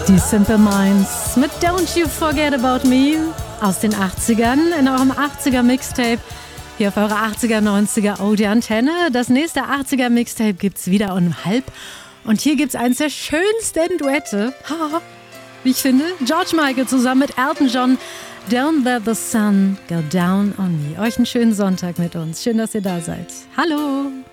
Die Simple Minds mit Don't You Forget About Me aus den 80ern in eurem 80er Mixtape. Hier auf eurer 80er, 90er die Antenne. Das nächste 80er Mixtape gibt's wieder um 12:30. Und hier gibt's eins der schönsten Duette, wie ich finde. George Michael zusammen mit Elton John. Don't let the sun go down on me. Euch einen schönen Sonntag mit uns. Schön, dass ihr da seid. Hallo.